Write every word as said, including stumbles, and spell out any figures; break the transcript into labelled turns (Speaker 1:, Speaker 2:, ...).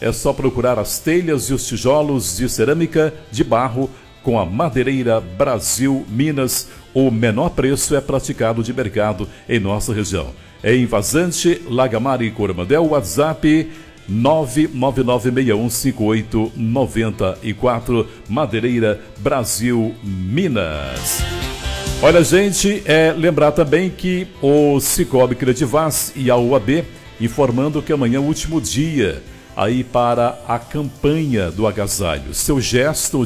Speaker 1: É só procurar as telhas e os tijolos de cerâmica de barro com a Madeireira Brasil Minas. O menor preço é praticado de mercado em nossa região. É em Vazante, Lagamar e Coromandel. WhatsApp nove nove nove seis um cinco oito nove quatro. Madeireira Brasil Minas. Olha, gente, é lembrar também que o Cicobi Credivaz e a U A B informando que amanhã é o último dia aí para a campanha do agasalho. Seu gesto